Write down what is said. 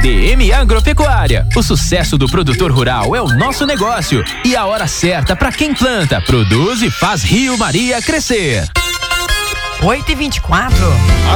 DM Agropecuária. O sucesso do produtor rural é o nosso negócio e a hora certa para quem planta, produz e faz Rio Maria crescer. 8h24.